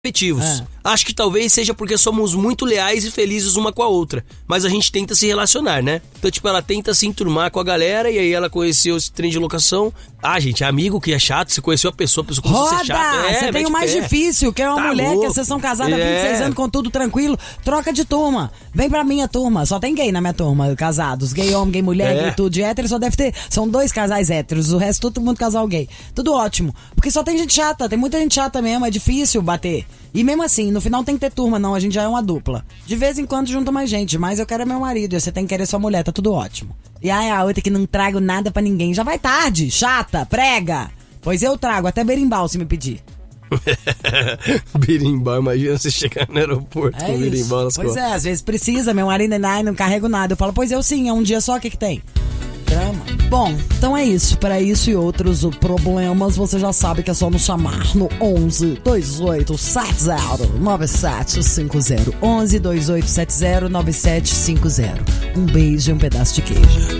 afetivos. Acho que talvez seja porque somos muito leais e felizes uma com a outra, mas a gente tenta se relacionar, né? Então, tipo, ela tenta se enturmar com a galera e aí ela conheceu esse trem de locação. Ah, gente, amigo que é chato, você conheceu a pessoa começou a ser chata. Você tem o mais difícil, que é uma mulher que vocês são casados há 26 anos com tudo tranquilo, troca de turma. Vem pra minha turma, só tem gay na minha turma, casados. Gay homem, gay mulher, gay tudo. De hétero só deve ter, são 2 casais héteros, o resto todo mundo casal gay. Tudo ótimo, porque só tem gente chata, tem muita gente chata mesmo, é difícil bater. E mesmo assim, no final tem que ter turma, não, a gente já é uma dupla. De vez em quando junta mais gente, mas eu quero meu marido, e você tem que querer sua mulher, tá tudo ótimo. E aí a outra que não trago nada pra ninguém, já vai tarde, chata, prega. Pois eu trago, até berimbau se me pedir. Berimbau, imagina você chegar no aeroporto com berimbau nas costas. Pois é, às vezes precisa, meu marido não carrego nada. Eu falo, pois eu sim, é um dia só, o que tem? Drama. Bom, então é isso. Para isso e outros problemas, você já sabe que é só nos chamar no 11 2870 9750. 11 2870 9750. Um beijo e um pedaço de queijo.